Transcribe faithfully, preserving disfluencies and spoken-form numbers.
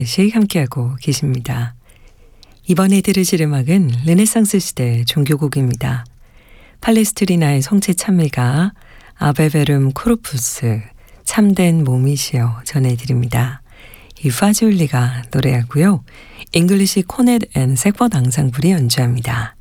씩 함께하고 계십니다. 이번에 들으실 음악은 르네상스 시대 종교곡입니다. 팔레스트리나의 성체 찬미가 아베베름 코르푸스 참된 몸이시여 전해드립니다. 이 파지올리가 노래하고요. 잉글리시 코넷 앤 색벗 앙상블이 연주합니다.